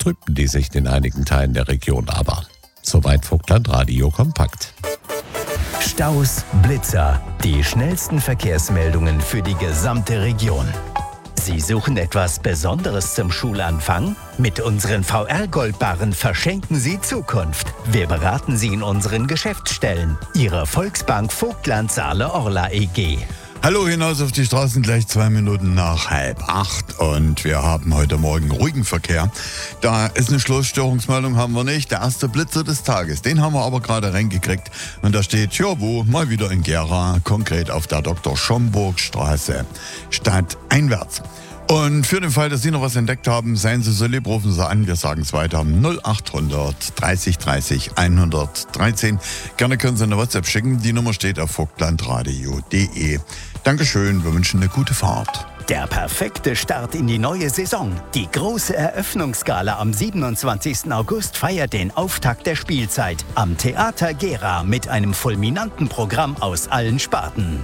trübten die Sicht in einigen Teilen der Region aber. Soweit Vogtland Radio Kompakt. Staus, Blitzer, die schnellsten Verkehrsmeldungen für die gesamte Region. Sie suchen etwas Besonderes zum Schulanfang? Mit unseren VR-Goldbarren verschenken Sie Zukunft. Wir beraten Sie in unseren Geschäftsstellen. Ihre Volksbank Vogtland Saale-Orla EG. Hallo, hinaus auf die Straßen, gleich 2 Minuten nach 7:30 und wir haben heute Morgen ruhigen Verkehr. Da ist eine Schlussstörungsmeldung, haben wir nicht. Der erste Blitzer des Tages, den haben wir aber gerade reingekriegt. Und da steht, ja wo, mal wieder in Gera, konkret auf der Dr. Schomburg-Straße, stadteinwärts. Und für den Fall, dass Sie noch was entdeckt haben, seien Sie so lieb, rufen Sie an. Wir sagen es weiter, 0800 30 30 113. Gerne können Sie eine WhatsApp schicken. Die Nummer steht auf vogtlandradio.de. Dankeschön, wir wünschen eine gute Fahrt. Der perfekte Start in die neue Saison. Die große Eröffnungsgala am 27. August feiert den Auftakt der Spielzeit am Theater Gera mit einem fulminanten Programm aus allen Sparten.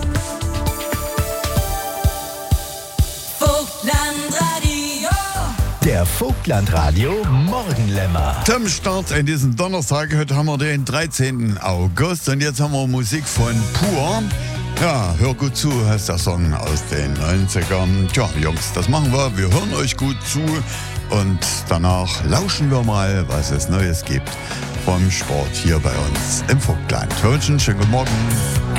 Der Vogtlandradio Morgenlämmer. Zum Start in diesem Donnerstag, heute haben wir den 13. August und jetzt haben wir Musik von Pur. Ja, hör gut zu, heißt der Song aus den 90ern. Tja, Jungs, das machen wir. Wir hören euch gut zu und danach lauschen wir mal, was es Neues gibt vom Sport hier bei uns im Vogtland. Wir wünschen einen schönen guten Morgen.